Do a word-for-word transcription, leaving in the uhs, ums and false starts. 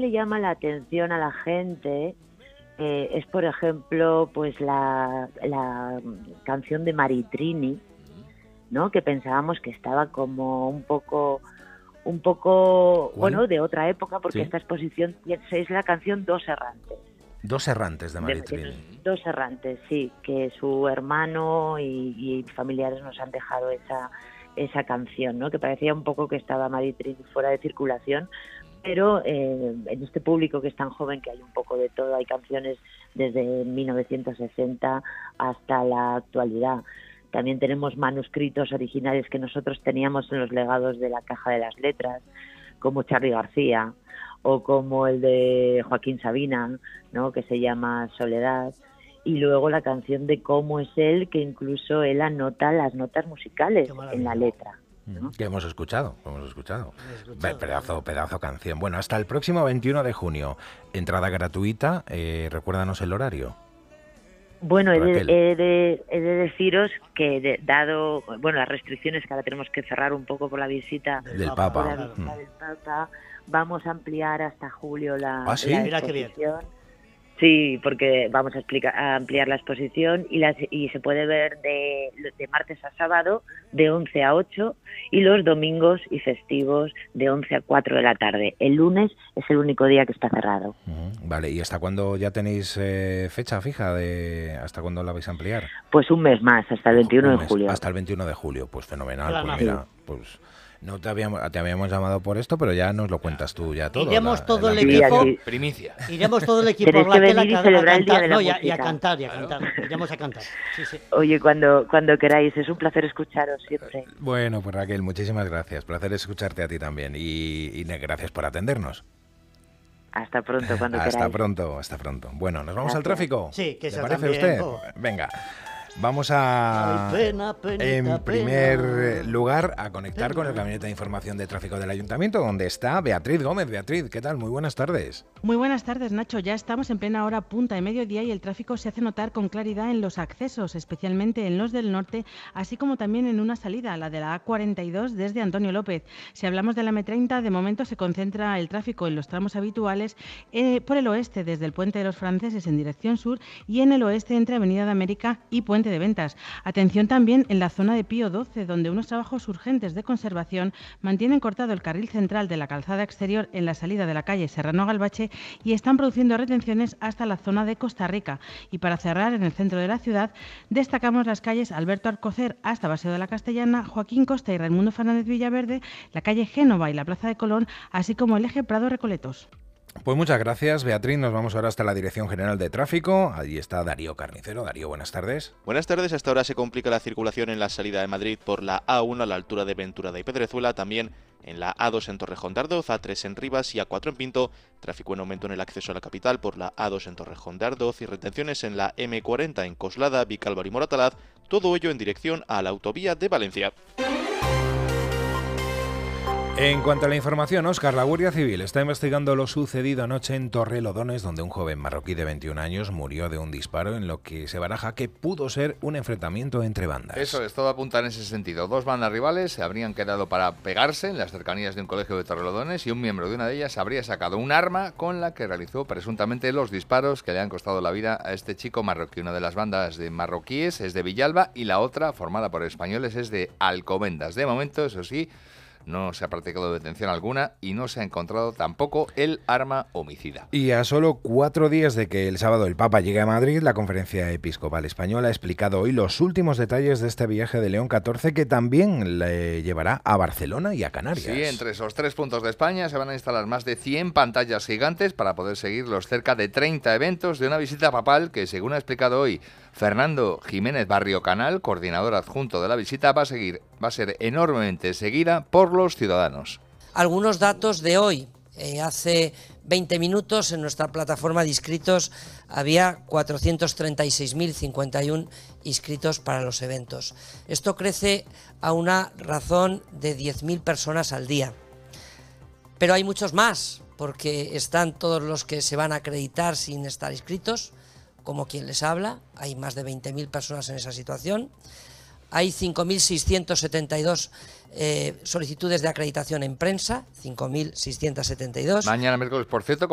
le llama la atención a la gente eh, es, por ejemplo, pues la, la canción de Maritrini, ¿no? Que pensábamos que estaba como un poco, un poco, ¿Cuál? bueno, de otra época, porque Sí. esta exposición es la canción Dos Errantes. Dos errantes de De- Maritrini. de- dos errantes, sí, que su hermano y, y familiares nos han dejado esa esa canción, ¿no? Que parecía un poco que estaba Maritrini fuera de circulación, pero eh, en este público que es tan joven, que hay un poco de todo, hay canciones desde mil novecientos sesenta hasta la actualidad. También tenemos manuscritos originales que nosotros teníamos en los legados de la Caja de las Letras, como Charly García, o como el de Joaquín Sabina, ¿no? Que se llama Soledad, y luego la canción de Cómo es él, que incluso él anota las notas musicales en la letra, ¿no? Que hemos escuchado, que hemos escuchado. escuchado, Ve, Pedazo, pedazo canción. Bueno, hasta el próximo veintiuno de junio. Entrada gratuita. Eh, recuérdanos el horario. Bueno, he de, Raquel. he de- he de deciros que de- dado, bueno, las restricciones que ahora tenemos que cerrar un poco por la visita Del por Papa. la visita Mm. del Papa, vamos a ampliar hasta julio la, ¿Ah, sí? la Mira qué bien. exposición. Sí, porque vamos a, explicar, a ampliar la exposición y, las, y se puede ver de, de martes a sábado de once a ocho y los domingos y festivos de once a cuatro de la tarde. El lunes es el único día que está cerrado. Ujú. Vale, ¿y hasta cuándo ya tenéis eh, fecha fija de hasta cuándo la vais a ampliar? Pues un mes más, hasta el veintiuno Un de mes, julio. Hasta el veintiuno de julio, pues fenomenal. Claro, Pues sí. mira, pues no te habíamos, te habíamos llamado por esto, pero ya nos lo cuentas tú ya todo. Iremos la- todo la el Sí, equipo. así. Primicia. Iremos todo el equipo Tenéis que Raquel, a, venir y ca- a celebrar el Día cantar, de la no, y a, y a Música. cantar, y a Claro. cantar. Iremos a cantar. Sí, sí. Oye, cuando, cuando queráis, es un placer escucharos siempre. Bueno, pues Raquel, muchísimas gracias. Placer escucharte a ti también y, y gracias por atendernos. Hasta pronto, cuando Hasta queráis. pronto, hasta pronto. Bueno, ¿nos vamos al Gracias. tráfico? Sí, que ¿Le eso parece a también, usted? oh. Venga. Vamos a, Ay, pena, penita, en primer pena. lugar, a conectar Pena. con el Gabinete de Información de Tráfico del Ayuntamiento, donde está Beatriz Gómez. Beatriz, ¿qué tal? Muy buenas tardes. Muy buenas tardes, Nacho. Ya estamos en plena hora punta de mediodía y el tráfico se hace notar con claridad en los accesos, especialmente en los del norte, así como también en una salida, la de la A cuarenta y dos desde Antonio López. Si hablamos de la eme treinta, de momento se concentra el tráfico en los tramos habituales eh, por el oeste, desde el Puente de los Franceses en dirección sur, y en el oeste entre Avenida de América y Puente de Ventas. Atención también en la zona de Pío doce, donde unos trabajos urgentes de conservación mantienen cortado el carril central de la calzada exterior en la salida de la calle Serrano Galbache y están produciendo retenciones hasta la zona de Costa Rica. Y para cerrar, en el centro de la ciudad, destacamos las calles Alberto Alcocer hasta Paseo de la Castellana, Joaquín Costa y Raimundo Fernández Villaverde, la calle Génova y la Plaza de Colón, así como el eje Prado-Recoletos. Pues muchas gracias, Beatriz. Nos vamos ahora hasta la Dirección General de Tráfico. Allí está Darío Carnicero. Darío, buenas tardes. Buenas tardes. Hasta ahora se complica la circulación en la salida de Madrid por la A uno a la altura de Venturada y Pedrezuela, también en la A dos en Torrejón de Ardoz, A tres en Rivas y A cuatro en Pinto. Tráfico en aumento en el acceso a la capital por la A dos en Torrejón de Ardoz y retenciones en la eme cuarenta en Coslada, Vicálvaro y Moratalaz. Todo ello en dirección a la autovía de Valencia. En cuanto a la información, Óscar, la Guardia Civil está investigando lo sucedido anoche en Torrelodones, donde un joven marroquí de veintiún años murió de un disparo en lo que se baraja que pudo ser un enfrentamiento entre bandas. Eso es, todo apunta en ese sentido. Dos bandas rivales se habrían quedado para pegarse en las cercanías de un colegio de Torrelodones y un miembro de una de ellas habría sacado un arma con la que realizó presuntamente los disparos que le han costado la vida a este chico marroquí. Una de las bandas de marroquíes es de Villalba y la otra, formada por españoles, es de Alcobendas. De momento, eso sí, no se ha practicado detención alguna y no se ha encontrado tampoco el arma homicida. Y a solo cuatro días de que el sábado el Papa llegue a Madrid, la Conferencia Episcopal Española ha explicado hoy los últimos detalles de este viaje de León catorce que también le llevará a Barcelona y a Canarias. Sí, entre esos tres puntos de España se van a instalar más de cien pantallas gigantes para poder seguir los cerca de treinta eventos de una visita papal que, según ha explicado hoy Fernando Jiménez Barrio Canal, coordinador adjunto de la visita, va a seguir, va a ser enormemente seguida por los ciudadanos. Algunos datos de hoy. Eh, hace veinte minutos en nuestra plataforma de inscritos había cuatrocientos treinta y seis mil cincuenta y uno inscritos para los eventos. Esto crece a una razón de diez mil personas al día. Pero hay muchos más, porque están todos los que se van a acreditar sin estar inscritos, como quien les habla. Hay más de veinte mil personas en esa situación. Hay cinco mil seiscientos setenta y dos eh, solicitudes de acreditación en prensa, cinco mil seiscientos setenta y dos. Mañana miércoles, por cierto,